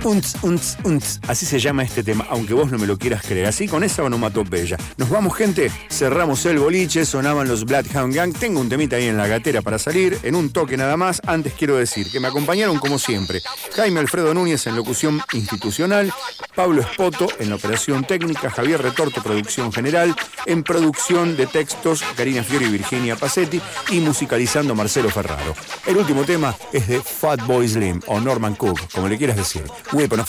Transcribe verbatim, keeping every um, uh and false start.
Unz, unz, unz. Así se llama este tema, aunque vos no me lo quieras creer. Así con esa onomatopeya. Nos vamos, gente. Cerramos el boliche. Sonaban los Bloodhound Gang. Tengo un temita ahí en la gatera para salir. En un toque nada más. Antes quiero decir que me acompañaron como siempre Jaime Alfredo Núñez en locución institucional, Pablo Espoto en la operación técnica, Javier Retorto, producción general, en producción de textos, Karina Fiori y Virginia Pacetti, y musicalizando Marcelo Ferraro. El último tema es de Fatboy Slim o Norman Cook, como le quieras decir. Weapon of